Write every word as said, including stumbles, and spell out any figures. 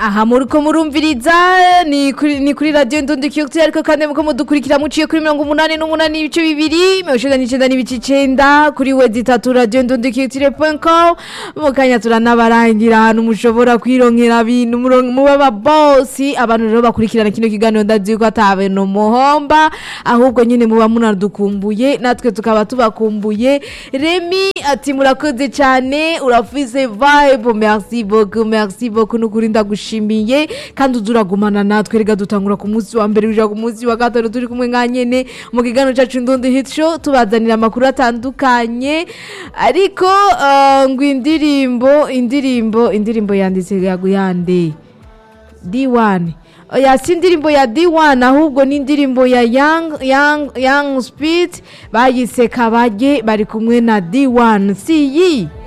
aha muriko murumviriza ni kuri ni kuri radio Ndundi Culture ariko kandi muko mudukurikira muciye kuri mirongo umunani n'umunani ibice bibiri mirongo icenda n'icenda n'ibice icenda kuri we zitatu radio Ndundi Culture point com mukanya turanabarangira ahantu mushobora kwironkera bintu muba ba boss abantu rero bakurikirana kino kiganiro ndazi ko atabe no muhomba ahubwo nyine muba munadukumbuye natwe tukaba tubakumbuye. Remy ati murakoze cyane urafise vibe, merci beaucoup merci beaucoup n'ukuri ndagushimiye kandi uzuragumana natwe rega dutangura ku munsi wa mbere uja ku munsi wa gatatu turi kumwe nganyene mu kiganiro cyacu Ndundi Hit Show tubazanira amakuru atandukanye ariko uh, ngo indirimbo indirimbo indirimbo yanditse yaguyande D one ya si indirimbo ya D one ahubwo ni indirimbo ya Young Young Young Speed bayise Kabage bari kumwe na D one si yi